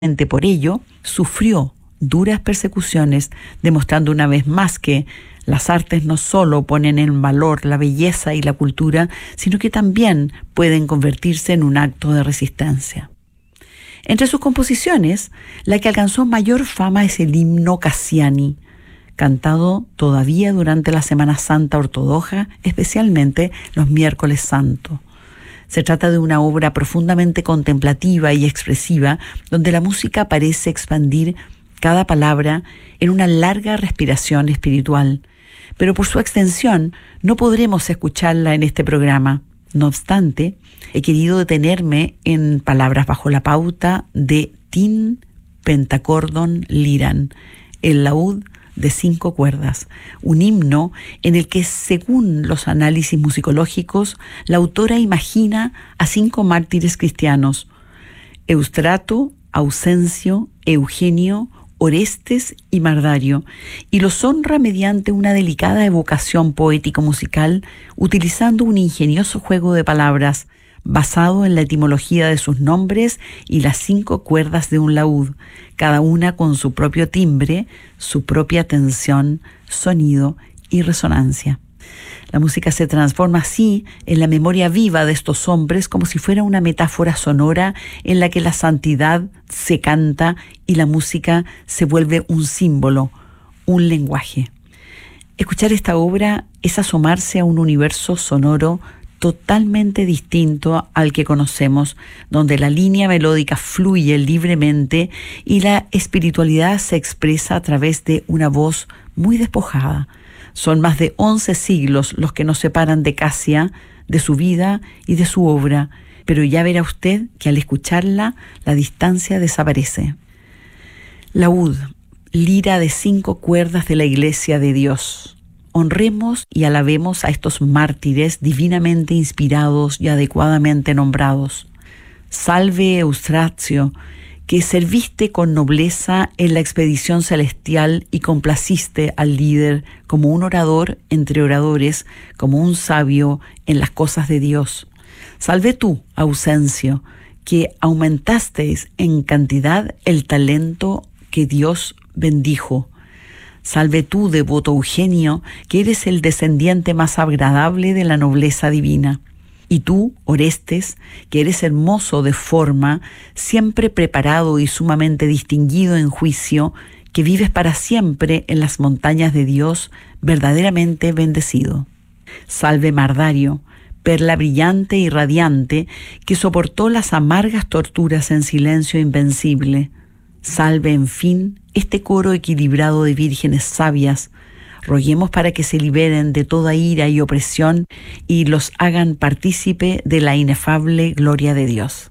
Por ello, sufrió duras persecuciones, demostrando una vez más que las artes no solo ponen en valor la belleza y la cultura, sino que también pueden convertirse en un acto de resistencia. Entre sus composiciones, la que alcanzó mayor fama es el himno Cassiani, cantado todavía durante la Semana Santa ortodoxa, especialmente los miércoles santos. Se trata de una obra profundamente contemplativa y expresiva, donde la música parece expandir cada palabra en una larga respiración espiritual. Pero por su extensión no podremos escucharla en este programa. No obstante, he querido detenerme en palabras bajo la pauta de Tin Pentacordon Liran, el laúd de 5 cuerdas, un himno en el que, según los análisis musicológicos, la autora imagina a 5 mártires cristianos: Eustrato, Ausencio, Eugenio, Orestes y Mardario, y los honra mediante una delicada evocación poético-musical, utilizando un ingenioso juego de palabras basado en la etimología de sus nombres y las 5 cuerdas de un laúd, cada una con su propio timbre, su propia tensión, sonido y resonancia. La música se transforma así en la memoria viva de estos hombres, como si fuera una metáfora sonora en la que la santidad se canta y la música se vuelve un símbolo, un lenguaje. Escuchar esta obra es asomarse a un universo sonoro totalmente distinto al que conocemos, donde la línea melódica fluye libremente y la espiritualidad se expresa a través de una voz muy despojada. Son más de 11 siglos los que nos separan de Cassia, de su vida y de su obra, pero ya verá usted que al escucharla la distancia desaparece. Laúd, lira de 5 cuerdas de la Iglesia de Dios. Honremos y alabemos a estos mártires divinamente inspirados y adecuadamente nombrados. Salve Eustatio, que serviste con nobleza en la expedición celestial y complaciste al líder como un orador entre oradores, como un sabio en las cosas de Dios. Salve tú, Ausencio, que aumentasteis en cantidad el talento que Dios bendijo. Salve tú, devoto Eugenio, que eres el descendiente más agradable de la nobleza divina. Y tú, Orestes, que eres hermoso de forma, siempre preparado y sumamente distinguido en juicio, que vives para siempre en las montañas de Dios, verdaderamente bendecido. Salve Mardario, perla brillante y radiante, que soportó las amargas torturas en silencio invencible. Salve, en fin, este coro equilibrado de vírgenes sabias. Roguemos para que se liberen de toda ira y opresión y los hagan partícipe de la inefable gloria de Dios.